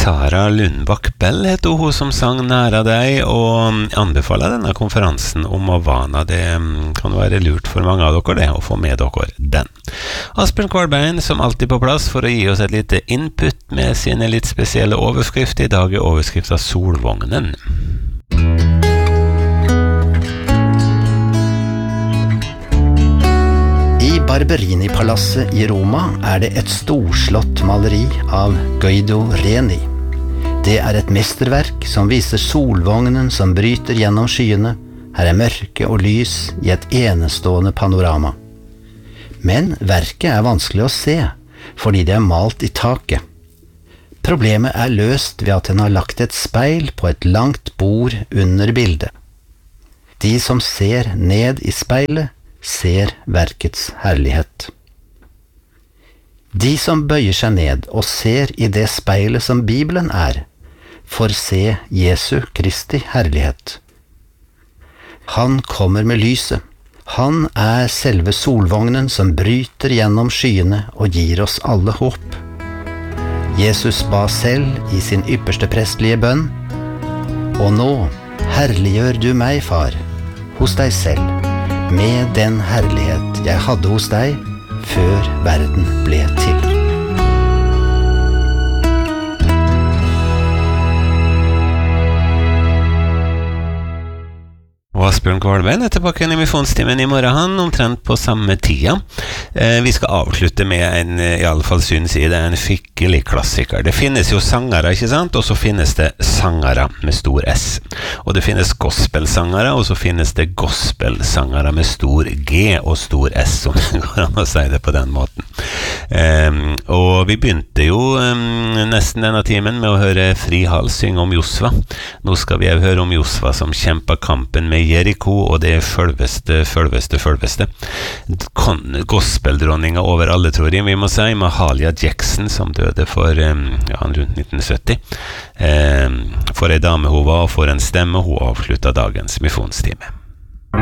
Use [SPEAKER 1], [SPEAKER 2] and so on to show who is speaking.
[SPEAKER 1] Sara Lundbakk Bell heter hun som sang Næra deg, og anbefaler denne konferansen om Avana. Det kan være lurt for mange av dere det, å få med dere den. Asbjørn Kvalbein som alltid på plass for å gi oss et lite input med sine litt spesielle overskrifter. I dag overskrift av Solvognen.
[SPEAKER 2] I Barberini-palasset i Roma det et storslått maleri av Guido Reni. Det et mesterverk som viser solvognen som bryter gjennom skyene. Her mørke og lys i et enestående panorama. Men verket vanskelig å se, fordi det malt i taket. Problemet løst ved at den har lagt et speil på et langt bord under bildet. De som ser ned i speilet, ser verkets herlighet. De som bøyer seg ned og ser i det speilet som Bibelen får se Jesu Kristi herlighet. Han kommer med lyset. Han selve solvognen som bryter gjennom skyene og gir oss alle håp. Jesus ba selv i sin ypperste prestlige bønn: «Og nå herliggjør du meg, far, hos deg selv, med den herlighet jeg hadde hos deg før verden ble til.»
[SPEAKER 1] Og Asbjørn Kvalbein tilbake igjen i misjonstimen i morgen, omtrent på samme tida. Vi skal avslutte med i alle fall synes jeg, det en skikkelig klassiker. Det finnes jo sangere, ikke sant? Og så finnes det sangere med stor S. Og det finnes gospelsangere, og så finnes det gospelsangere med stor G og stor S, om det går an å si det på den måten. Og vi begynte jo nesten denne timen med å høre Fri Hals synge om Josva. Nå skal vi jo høre om Josva som kjemper kampen med Jericho, og det følveste. Gospeldronninga over alle, tror jeg vi må si, Mahalia Jackson, som døde for rundt 1970. For en dame hun var, og for en stemme, hun avsluttet dagens misjonstime.